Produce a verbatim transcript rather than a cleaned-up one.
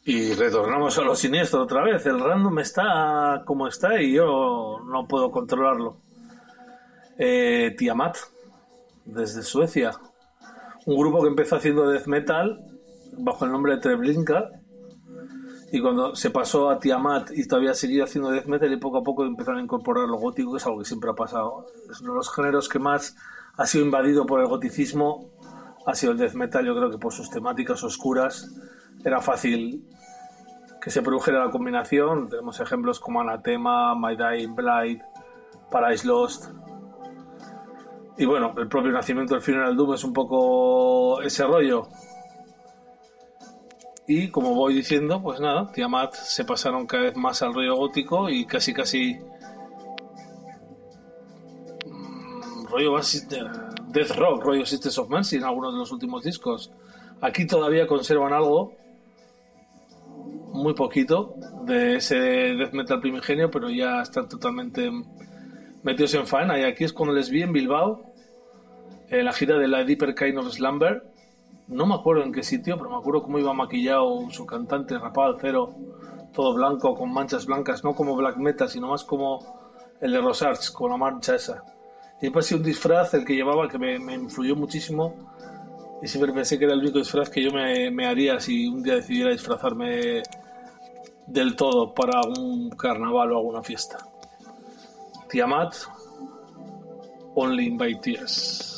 Y retornamos a lo siniestro otra vez. El random está como está y yo no puedo controlarlo. Eh, Tiamat, desde Suecia. Un grupo que empezó haciendo death metal bajo el nombre de Treblinka. Y cuando se pasó a Tiamat y todavía seguía haciendo death metal, y poco a poco empezaron a incorporar lo gótico, que es algo que siempre ha pasado. Es uno de los géneros que más ha sido invadido por el goticismo. Ha sido el death metal, yo creo que por sus temáticas oscuras era fácil que se produjera la combinación. Tenemos ejemplos como Anathema, My Dying Bride, Paradise Lost. Y bueno, el propio nacimiento del Funeral Doom es un poco ese rollo. Y como voy diciendo, pues nada, Tiamat se pasaron cada vez más al rollo gótico y casi casi mmm, rollo más death rock, rollo Sisters of Mercy en algunos de los últimos discos. Aquí todavía conservan algo, muy poquito, de ese death metal primigenio, pero ya están totalmente metidos en faena. Y aquí es cuando les vi en Bilbao, en la gira de la Deeper Kind of Slumber. No me acuerdo en qué sitio, pero me acuerdo cómo iba maquillado su cantante, rapado al cero, todo blanco, con manchas blancas, no como black metal, sino más como el de Rosarch, con la mancha esa. Y después sí un disfraz, el que llevaba, que me, me influyó muchísimo, y siempre pensé que era el único disfraz que yo me, me haría si un día decidiera disfrazarme del todo para un carnaval o alguna fiesta. Tiamat, Only by Tears.